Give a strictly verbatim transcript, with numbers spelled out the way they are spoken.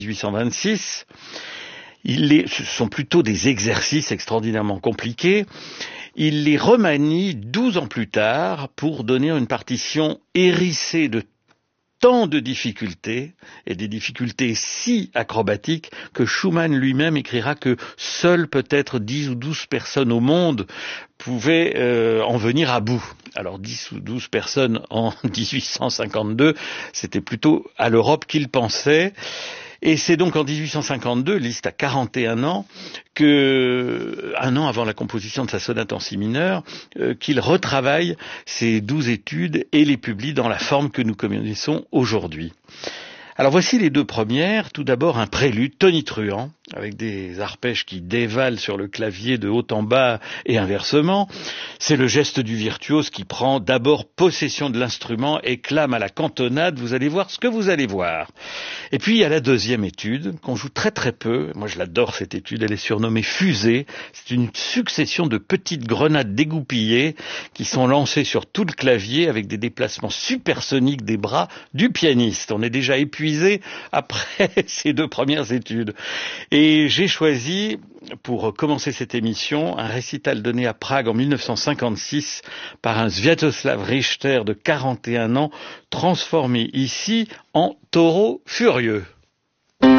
dix-huit cent vingt-six. Il les, ce sont plutôt des exercices extraordinairement compliqués. Il les remanie douze ans plus tard pour donner une partition hérissée de tant de difficultés, et des difficultés si acrobatiques, que Schumann lui-même écrira que seules peut-être dix ou douze personnes au monde pouvaient euh, en venir à bout. Alors dix ou douze personnes en dix-huit cent cinquante-deux, c'était plutôt à l'Europe qu'il pensait. Et c'est donc en dix-huit cent cinquante-deux, Liszt a quarante et un ans, que, un an avant la composition de sa sonate en si mineur, euh, qu'il retravaille ces douze études et les publie dans la forme que nous connaissons aujourd'hui. Alors voici les deux premières. Tout d'abord un prélude tonitruant, avec des arpèges qui dévalent sur le clavier de haut en bas et inversement. C'est le geste du virtuose qui prend d'abord possession de l'instrument et clame à la cantonade. Vous allez voir ce que vous allez voir. Et puis il y a la deuxième étude, qu'on joue très très peu. Moi je l'adore cette étude, elle est surnommée Fusée. C'est une succession de petites grenades dégoupillées qui sont lancées sur tout le clavier avec des déplacements supersoniques des bras du pianiste. On est déjà épuisé après ces deux premières études. Et j'ai choisi, pour commencer cette émission, un récital donné à Prague en mille neuf cent cinquante-six par un Sviatoslav Richter de quarante et un ans, transformé ici en taureau furieux.